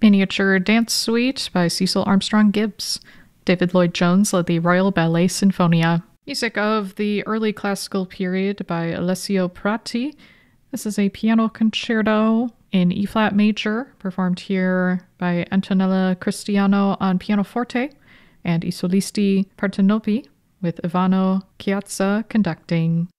Miniature Dance Suite by Cecil Armstrong Gibbs. David Lloyd Jones led the Royal Ballet Sinfonia. Music of the early classical period by Alessio Prati. This is a piano concerto in E-flat major, performed here by Antonella Cristiano on pianoforte and I Solisti Partenopi, with Ivano Chiazza conducting.